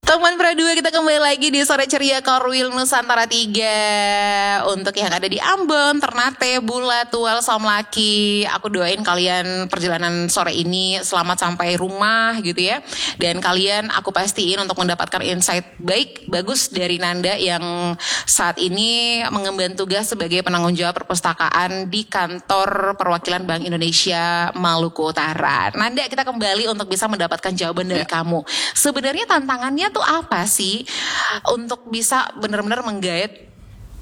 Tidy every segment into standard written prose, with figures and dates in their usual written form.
Teman Pradua, kita kembali lagi di Sore Ceria Korwil Nusantara 3. Untuk yang ada di Ambon, Ternate, Bulat, Tual, Somlaki, aku doain kalian perjalanan sore ini selamat sampai rumah gitu ya. Dan kalian aku pastiin untuk mendapatkan insight bagus dari Nanda yang saat ini mengemban tugas sebagai penanggung jawab perpustakaan di kantor perwakilan Bank Indonesia Maluku Utara. Nanda, kita kembali untuk bisa mendapatkan jawaban dari kamu. Sebenarnya tantangannya tuh apa sih untuk bisa benar-benar menggait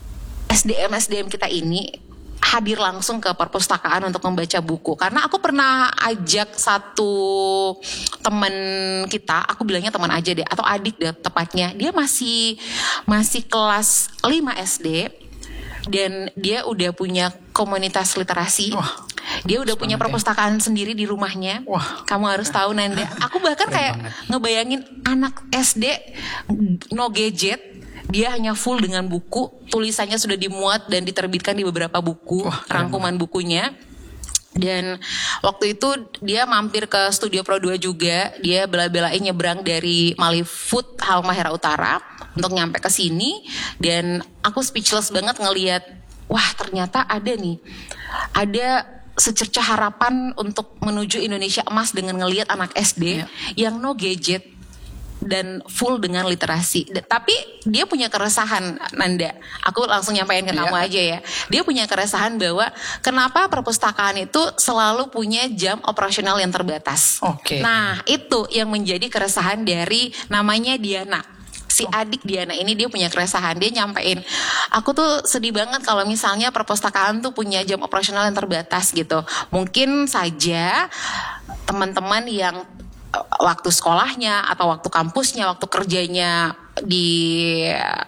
SDM kita ini hadir langsung ke perpustakaan untuk membaca buku? Karena aku pernah ajak satu teman kita, aku bilangnya teman aja deh, atau adik deh tepatnya, dia masih kelas 5 SD dan dia udah punya komunitas literasi. Dia udah punya perpustakaan sendiri di rumahnya. Kamu harus tahu, Nanda. Aku bahkan kayak ngebayangin anak SD no gadget, dia hanya full dengan buku, tulisannya sudah dimuat dan diterbitkan di beberapa buku, rangkuman bukunya. Dan waktu itu dia mampir ke Studio Pro 2 juga. Dia bela-belain nyebrang dari Malifood Halmahera Utara untuk nyampe ke sini. Dan aku speechless banget ngelihat, wah ternyata ada secercah harapan untuk menuju Indonesia emas dengan ngelihat anak SD yang no gadget dan full dengan literasi. Tapi dia punya keresahan, Nanda. Aku langsung nyampaikan ke kamu aja ya. Dia punya keresahan bahwa kenapa perpustakaan itu selalu punya jam operasional yang terbatas. Nah, itu yang menjadi keresahan dari namanya Diana. Si adik Diana ini dia punya keresahan. Dia nyampein, aku tuh sedih banget kalau misalnya perpustakaan tuh punya jam operasional yang terbatas gitu. Mungkin saja teman-teman yang waktu sekolahnya atau waktu kampusnya, waktu kerjanya di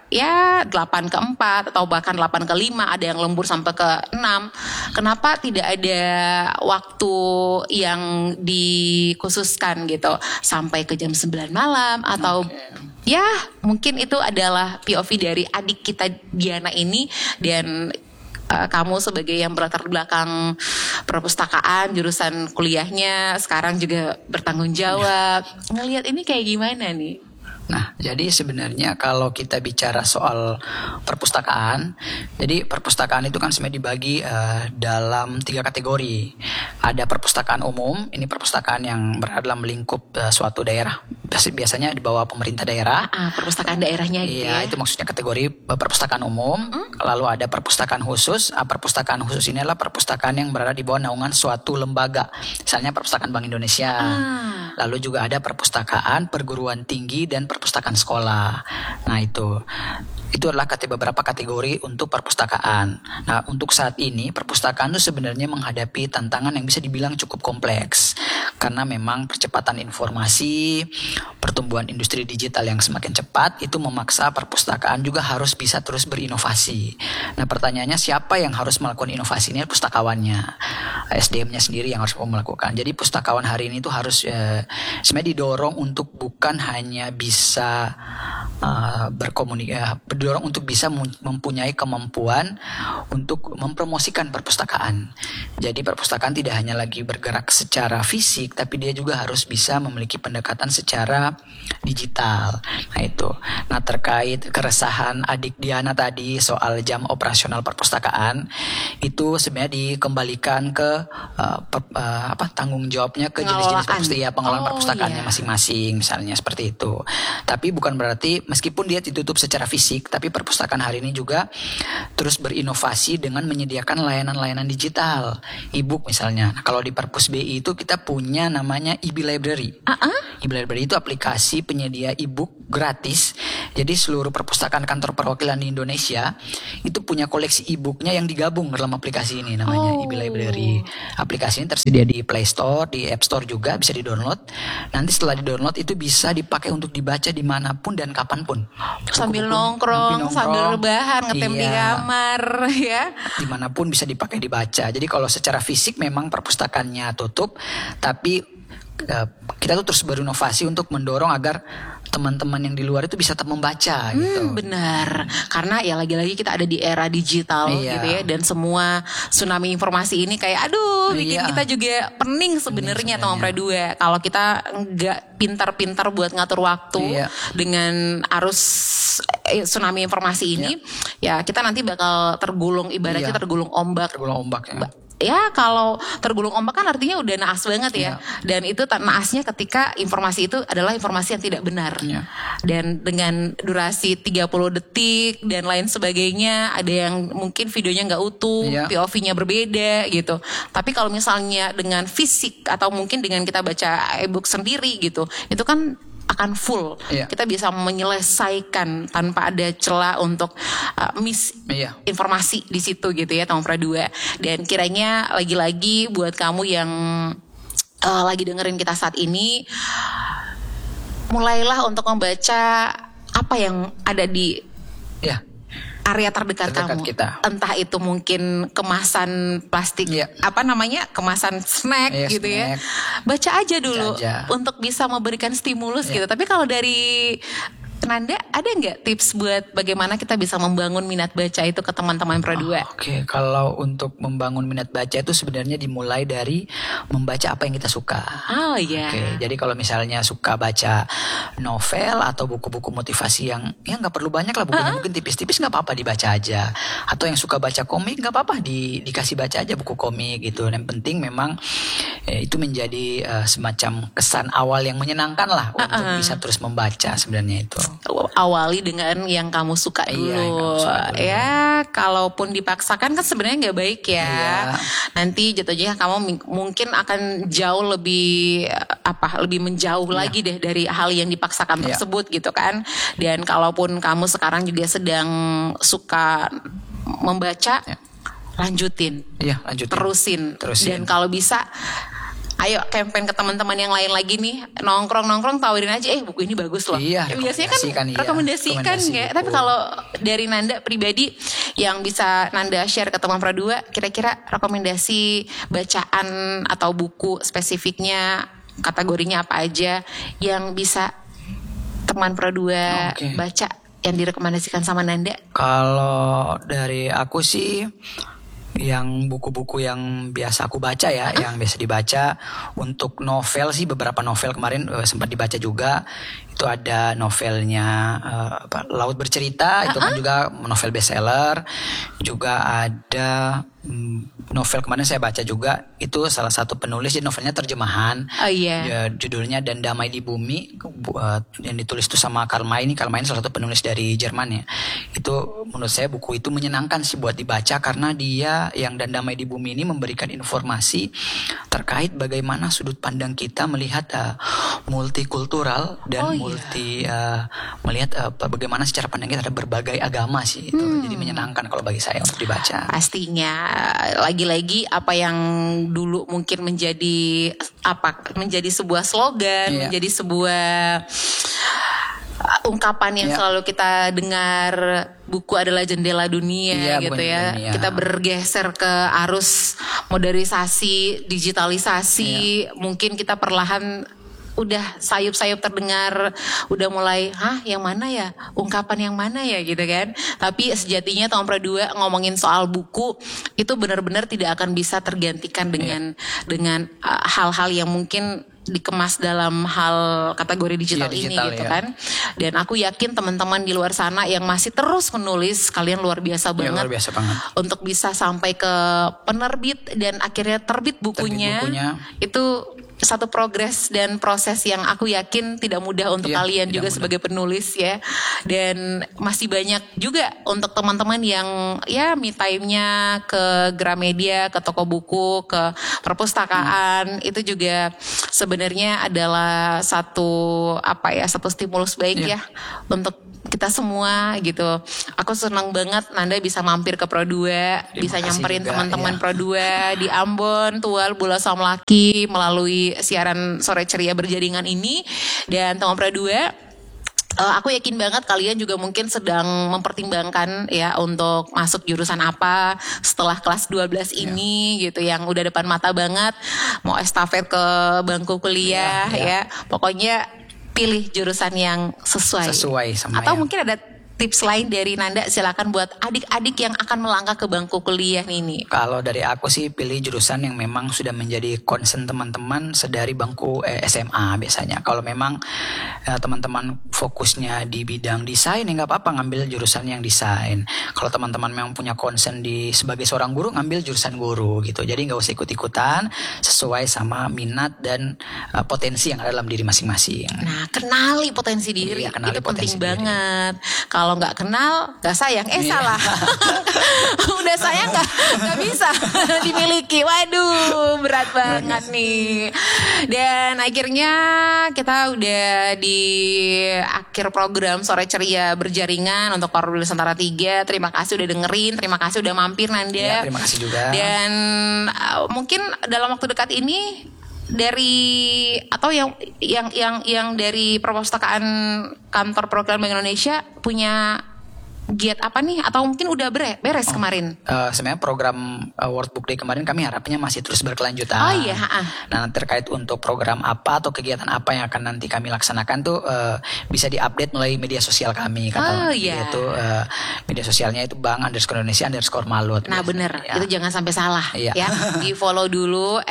8 ke 4 atau bahkan 8 ke 5, ada yang lembur sampai ke 6. Kenapa tidak ada waktu yang dikhususkan gitu sampai ke jam 9 malam atau ya mungkin itu adalah POV dari adik kita Diana ini. Dan kamu sebagai yang berlatar belakang perpustakaan, jurusan kuliahnya sekarang juga bertanggung jawab, ngelihat ini kayak gimana nih? Nah, jadi sebenarnya kalau kita bicara soal perpustakaan, jadi perpustakaan itu kan sebenarnya dibagi dalam 3 kategori. Ada perpustakaan umum, ini perpustakaan yang berada dalam lingkup suatu daerah, biasanya di bawah pemerintah daerah. Perpustakaan daerahnya gitu ya. Itu maksudnya kategori perpustakaan umum. Lalu ada perpustakaan khusus. Perpustakaan khusus ini adalah perpustakaan yang berada di bawah naungan suatu lembaga, misalnya Perpustakaan Bank Indonesia. Lalu juga ada perpustakaan perguruan tinggi dan perpustakaan sekolah. Nah itu adalah beberapa kategori untuk perpustakaan. Nah untuk saat ini perpustakaan itu sebenarnya menghadapi tantangan yang bisa dibilang cukup kompleks. Karena memang percepatan informasi, pertumbuhan industri digital yang semakin cepat itu memaksa perpustakaan juga harus bisa terus berinovasi. Nah pertanyaannya, siapa yang harus melakukan inovasi ini? Pustakawannya, SDM-nya sendiri yang harus melakukan. Jadi pustakawan hari ini itu harus sebenarnya didorong untuk bukan hanya bisa didorong untuk bisa mempunyai kemampuan untuk mempromosikan perpustakaan. Jadi perpustakaan tidak hanya lagi bergerak secara fisik, tapi dia juga harus bisa memiliki pendekatan secara digital. Nah itu. Nah terkait keresahan adik Diana tadi soal jam operasional perpustakaan, itu sebenarnya dikembalikan ke tanggung jawabnya ke jenis-jenis perpustakaan, pengelolaan perpustakaannya masing-masing, misalnya seperti itu. Tapi bukan berarti meskipun dia ditutup secara fisik, tapi perpustakaan hari ini juga terus berinovasi dengan menyediakan layanan-layanan digital, e-book misalnya. Nah, kalau di Perpus BI itu kita punya namanya e-Library. E-Library itu aplikasi penyedia e-book gratis. Jadi seluruh perpustakaan kantor perwakilan di Indonesia itu punya koleksi e-booknya yang digabung dalam aplikasi ini, namanya e-Library. Aplikasi ini tersedia di Play Store, di App Store juga bisa di-download. Nanti setelah di-download itu bisa dipakai untuk dibaca dimanapun dan kapanpun. Sambil nongkrong, sambil rebahan, ngetem di kamar ya. Dimanapun bisa dipakai dibaca. Jadi kalau secara fisik memang perpustakaannya tutup, tapi kita tuh terus berinovasi untuk mendorong agar teman-teman yang di luar itu bisa tetap membaca gitu. Benar, karena ya lagi-lagi kita ada di era digital gitu ya, dan semua tsunami informasi ini kayak bikin kita juga pening sebenarnya teman Pra2. Kalau kita nggak pintar-pintar buat ngatur waktu dengan arus tsunami informasi ini, ya kita nanti bakal tergulung, ibaratnya tergulung ombak. Ya kalau tergulung ombak kan artinya udah naas banget ya. Dan itu naasnya ketika informasi itu adalah informasi yang tidak benar. Dan dengan durasi 30 detik dan lain sebagainya, ada yang mungkin videonya nggak utuh, POV-nya berbeda gitu. Tapi kalau misalnya dengan fisik atau mungkin dengan kita baca e-book sendiri gitu, itu kan akan full. Kita bisa menyelesaikan tanpa ada celah untuk informasi di situ gitu ya teman Pra2. Dan kiranya lagi-lagi buat kamu yang lagi dengerin kita saat ini, mulailah untuk membaca apa yang ada di area terdekat kamu. Entah itu mungkin kemasan plastik, kemasan snack gitu ya. Baca aja dulu untuk bisa memberikan stimulus gitu. Tapi kalau dari Nanda, ada nggak tips buat bagaimana kita bisa membangun minat baca itu ke teman-teman Pra2? Oke, kalau untuk membangun minat baca itu sebenarnya dimulai dari membaca apa yang kita suka. Jadi kalau misalnya suka baca novel atau buku-buku motivasi yang nggak perlu banyak lah bukunya, mungkin tipis-tipis nggak apa-apa dibaca aja. Atau yang suka baca komik nggak apa-apa dikasih baca aja buku komik gitu. Yang penting memang itu menjadi semacam kesan awal yang menyenangkan lah untuk bisa terus membaca sebenarnya itu. Awali dengan yang kamu suka dulu. Ya, kalaupun dipaksakan kan sebenarnya nggak baik ya. Nanti jatuhnya kamu mungkin akan jauh lebih lebih menjauh lagi deh dari hal yang dipaksakan tersebut gitu kan. Dan kalaupun kamu sekarang juga sedang suka membaca, lanjutin. Terusin. Dan kalau bisa, ayo campaign ke teman-teman yang lain lagi nih, nongkrong tawarin aja, buku ini bagus loh. Biasanya kan rekomendasikan ya. Tapi kalau dari Nanda pribadi yang bisa Nanda share ke teman Pra2, kira-kira rekomendasi bacaan atau buku spesifiknya, kategorinya apa aja yang bisa teman Pra2 baca yang direkomendasikan sama Nanda? Kalau dari aku sih, yang buku-buku yang biasa aku baca yang biasa dibaca. Untuk novel sih, beberapa novel kemarin sempat dibaca juga. Itu ada novelnya Laut Bercerita, itu kan juga novel bestseller. Juga ada novel kemarin saya baca juga, itu salah satu penulis, jadi novelnya terjemahan. Judulnya Dan Damai di Bumi, yang ditulis itu sama Karl May. Karl May salah satu penulis dari Jerman ya. Itu menurut saya buku itu menyenangkan sih buat dibaca, karena dia yang Dan Damai di Bumi ini memberikan informasi terkait bagaimana sudut pandang kita melihat multikultural dan melihat bagaimana secara pandang kita ada berbagai agama sih itu. Jadi menyenangkan kalau bagi saya untuk dibaca. Pastinya lagi-lagi apa yang dulu mungkin menjadi sebuah slogan, menjadi sebuah ungkapan yang selalu kita dengar, buku adalah jendela dunia gitu ya. Dunia. Kita bergeser ke arus modernisasi, digitalisasi, mungkin kita perlahan udah sayup-sayup terdengar, udah mulai yang mana ya, ungkapan yang mana ya gitu kan. Tapi sejatinya teman Pra2 ngomongin soal buku itu benar-benar tidak akan bisa tergantikan dengan hal-hal yang mungkin dikemas dalam hal kategori digital ini gitu kan. Dan aku yakin teman-teman di luar sana yang masih terus menulis, kalian luar biasa banget, untuk bisa sampai ke penerbit dan akhirnya terbit bukunya. Itu satu progres dan proses yang aku yakin tidak mudah untuk kalian juga sebagai penulis ya. Dan masih banyak juga untuk teman-teman yang me time-nya ke Gramedia, ke toko buku, ke perpustakaan, itu juga sebenarnya adalah satu stimulus baik ya untuk kita semua gitu. Aku senang banget Nanda bisa mampir ke Pra2, bisa nyamperin teman-teman Pra2 di Ambon, Tual, Bula Samlaki melalui siaran Sore Ceria berjaringan ini. Dan teman Pra2, aku yakin banget kalian juga mungkin sedang mempertimbangkan ya untuk masuk jurusan apa setelah kelas 12 ini gitu, yang udah depan mata banget, mau estafet ke bangku kuliah ya. Pokoknya pilih jurusan yang sesuai sama atau yang mungkin ada tips lain dari Nanda, silakan buat adik-adik yang akan melangkah ke bangku kuliah ini. Kalau dari aku sih pilih jurusan yang memang sudah menjadi concern teman-teman sedari bangku SMA biasanya. Kalau memang teman-teman fokusnya di bidang desain ya nggak apa-apa ngambil jurusan yang desain. Kalau teman-teman memang punya concern sebagai seorang guru ngambil jurusan guru gitu. Jadi nggak usah ikut-ikutan, sesuai sama minat dan potensi yang ada dalam diri masing-masing. Nah, kenali potensi diri kenali itu potensi penting diri. banget. Kalau nggak kenal, nggak sayang. Salah. Udah sayang nggak bisa dimiliki. Waduh, berat banget nih. Dan akhirnya kita udah di akhir program Sore Ceria Berjaringan untuk Korwil Nusantara 3. Terima kasih udah dengerin, terima kasih udah mampir Nanda. Ya, terima kasih juga. Dan mungkin dalam waktu dekat ini dari atau yang dari perpustakaan kantor perwakilan Bank Indonesia punya giat apa nih atau mungkin udah beres kemarin? Sebenarnya program World Book Day kemarin kami harapnya masih terus berkelanjutan. Oh iya. Nah terkait untuk program apa atau kegiatan apa yang akan nanti kami laksanakan tuh bisa diupdate melalui media sosial kami. Yaitu media sosialnya itu bank_Indonesia_Malut. Nah bener, ya. itu jangan sampai salah ya. Di follow dulu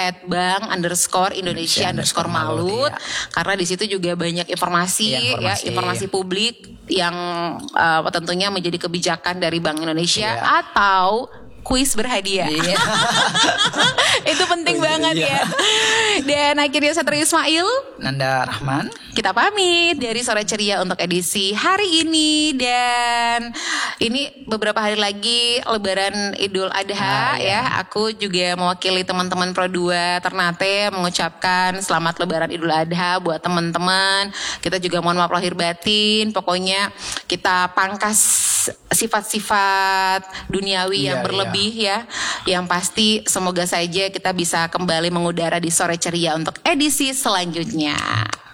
@bank_Indonesia_Malut ya. Karena di situ juga banyak informasi publik yang tentunya menjadi kebijakan dari Bank Indonesia atau kuis berhadiah. Itu penting banget ya. Dan akhirnya saya Tri Ismail, Nanda Rahman, kita pamit dari Sore Ceria untuk edisi hari ini. Dan ini beberapa hari lagi Lebaran Idul Adha ya. Aku juga mewakili teman-teman Pro 2 Ternate mengucapkan selamat Lebaran Idul Adha buat teman-teman. Kita juga mohon maaf lahir batin. Pokoknya kita pangkas sifat-sifat duniawi yang berlebih ya. Yang pasti semoga saja kita bisa kembali mengudara di Sore Ceria untuk edisi selanjutnya.